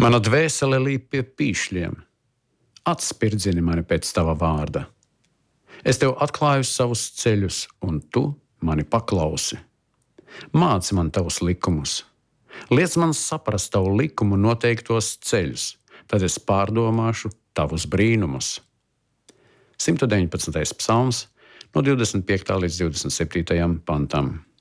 Mana dvēsele līp pie pīšļiem. Atspirdzini mani pēc tava vārda. Es tev atklāju savus ceļus, un tu mani paklausi. Māci man tavus likumus. Liec man saprast tavu likumu noteiktos ceļus, tad es pārdomāšu tavus brīnumus. 119. psalms no 25. līdz 27. pantam.